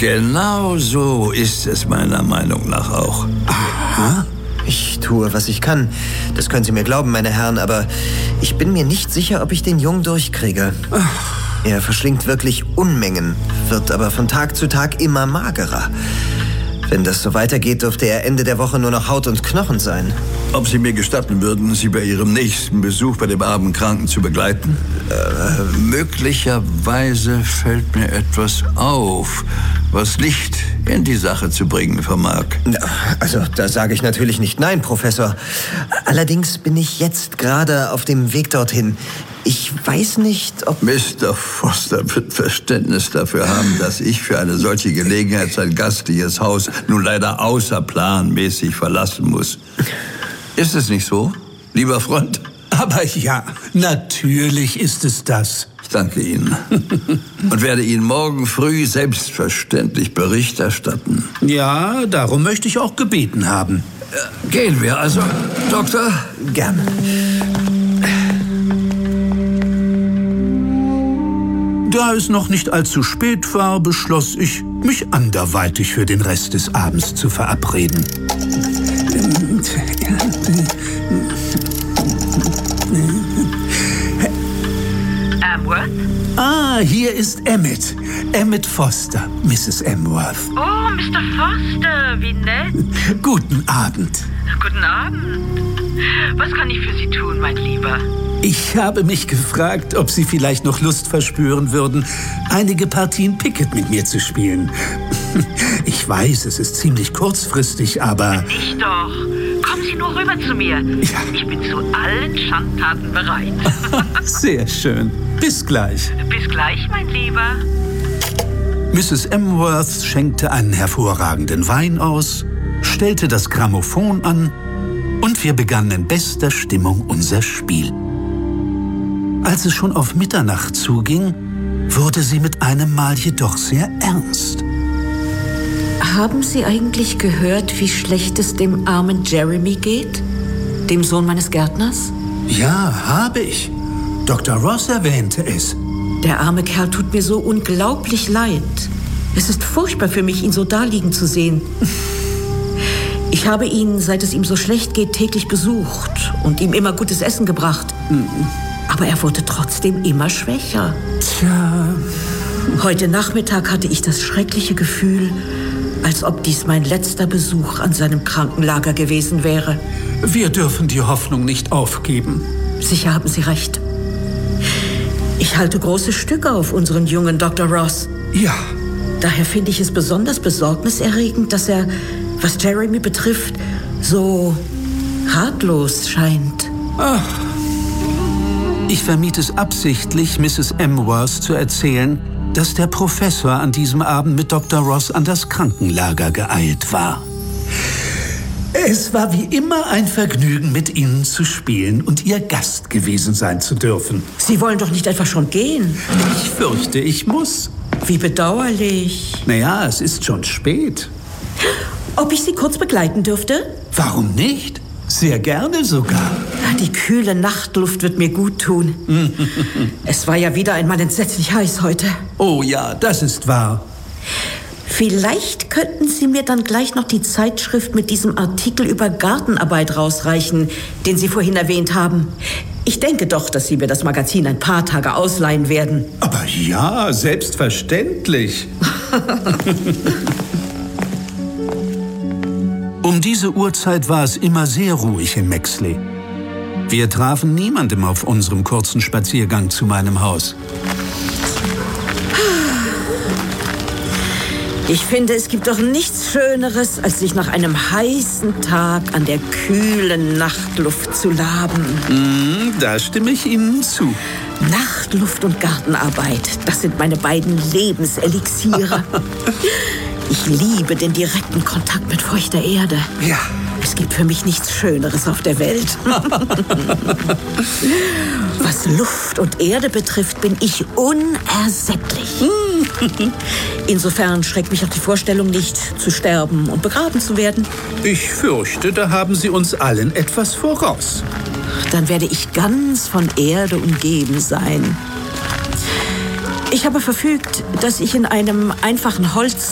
Genau so ist es meiner Meinung nach auch. Aha. Ich tue, was ich kann. Das können Sie mir glauben, meine Herren, aber ich bin mir nicht sicher, ob ich den Jungen durchkriege. Er verschlingt wirklich Unmengen, wird aber von Tag zu Tag immer magerer. Wenn das so weitergeht, dürfte er Ende der Woche nur noch Haut und Knochen sein. Ob Sie mir gestatten würden, Sie bei Ihrem nächsten Besuch bei dem armen Kranken zu begleiten? Möglicherweise fällt mir etwas auf, was Licht in die Sache zu bringen vermag. Also, da sage ich natürlich nicht nein, Professor. Allerdings bin ich jetzt gerade auf dem Weg dorthin. Ich weiß nicht, ob... Mr. Foster wird Verständnis dafür haben, dass ich für eine solche Gelegenheit sein gastliches Haus nun leider außerplanmäßig verlassen muss. Ist es nicht so, lieber Freund? Aber ja, natürlich ist es das. Ich danke Ihnen und werde Ihnen morgen früh selbstverständlich Bericht erstatten. Ja, darum möchte ich auch gebeten haben. Gehen wir also, Doktor? Gerne. Da es noch nicht allzu spät war, beschloss ich, mich anderweitig für den Rest des Abends zu verabreden. Amworth? Ah, hier ist Emmett. Emmett Foster, Mrs. Amworth. Oh, Mr. Foster, wie nett. Guten Abend. Guten Abend. Was kann ich für Sie tun, mein Lieber? Ich habe mich gefragt, ob Sie vielleicht noch Lust verspüren würden, einige Partien Picket mit mir zu spielen. Ich weiß, es ist ziemlich kurzfristig, aber... Nicht doch. Kommen Sie nur rüber zu mir. Ja. Ich bin zu allen Schandtaten bereit. Sehr schön. Bis gleich. Bis gleich, mein Lieber. Mrs. Amworth schenkte einen hervorragenden Wein aus, stellte das Grammophon an und wir begannen in bester Stimmung unser Spiel. Als es schon auf Mitternacht zuging, wurde sie mit einem Mal jedoch sehr ernst. Haben Sie eigentlich gehört, wie schlecht es dem armen Jeremy geht? Dem Sohn meines Gärtners? Ja, habe ich. Dr. Ross erwähnte es. Der arme Kerl tut mir so unglaublich leid. Es ist furchtbar für mich, ihn so daliegen zu sehen. Ich habe ihn, seit es ihm so schlecht geht, täglich besucht und ihm immer gutes Essen gebracht. Aber er wurde trotzdem immer schwächer. Tja. Heute Nachmittag hatte ich das schreckliche Gefühl, als ob dies mein letzter Besuch an seinem Krankenlager gewesen wäre. Wir dürfen die Hoffnung nicht aufgeben. Sicher haben Sie recht. Ich halte große Stücke auf unseren jungen Dr. Ross. Ja. Daher finde ich es besonders besorgniserregend, dass er, was Jeremy betrifft, so ratlos scheint. Ach. Ich vermied es absichtlich, Mrs. Amworth zu erzählen, dass der Professor an diesem Abend mit Dr. Ross an das Krankenlager geeilt war. Es war wie immer ein Vergnügen, mit Ihnen zu spielen und Ihr Gast gewesen sein zu dürfen. Sie wollen doch nicht etwa schon gehen? Ich fürchte, ich muss. Wie bedauerlich. Naja, es ist schon spät. Ob ich Sie kurz begleiten dürfte? Warum nicht? Sehr gerne sogar. Die kühle Nachtluft wird mir gut tun. Es war ja wieder einmal entsetzlich heiß heute. Oh ja, das ist wahr. Vielleicht könnten Sie mir dann gleich noch die Zeitschrift mit diesem Artikel über Gartenarbeit rausreichen, den Sie vorhin erwähnt haben. Ich denke doch, dass Sie mir das Magazin ein paar Tage ausleihen werden. Aber ja, selbstverständlich. Um diese Uhrzeit war es immer sehr ruhig in Mexley. Wir trafen niemandem auf unserem kurzen Spaziergang zu meinem Haus. Ich finde, es gibt doch nichts Schöneres, als sich nach einem heißen Tag an der kühlen Nachtluft zu laben. Da stimme ich Ihnen zu. Nachtluft und Gartenarbeit, das sind meine beiden Lebenselixiere. Ich liebe den direkten Kontakt mit feuchter Erde. Ja. Es gibt für mich nichts Schöneres auf der Welt. Was Luft und Erde betrifft, bin ich unersättlich. Insofern schreckt mich auch die Vorstellung nicht, zu sterben und begraben zu werden. Ich fürchte, da haben Sie uns allen etwas voraus. Dann werde ich ganz von Erde umgeben sein. Ich habe verfügt, dass ich in einem einfachen